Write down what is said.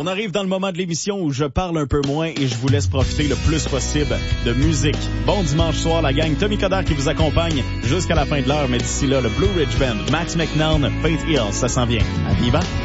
On arrive dans le moment de l'émission où je parle un peu moins et je vous laisse profiter le plus possible de musique. Bon dimanche soir, la gang. Tommy Coderre qui vous accompagne jusqu'à la fin de l'heure, mais d'ici là, le Blue Ridge Band, Max McNown, Faith Hill, ça s'en vient. À Viva!